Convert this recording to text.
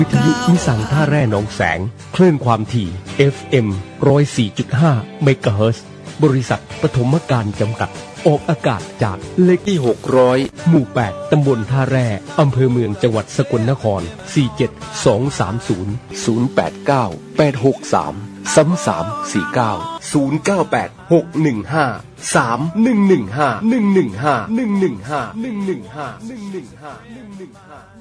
วิทยุอีสานท่าแร่หนองแสงคลื่นความถี่ FM 104.5 เมกะเฮิรตซ์บริษัทปฐมการจำกัดออกอากาศจากเลขที่600หมู่8ตำบลท่าแร่อำเภอเมืองจังหวัดสกลนคร47230 089 863 3349 098 615 3115 115 115 115 115 115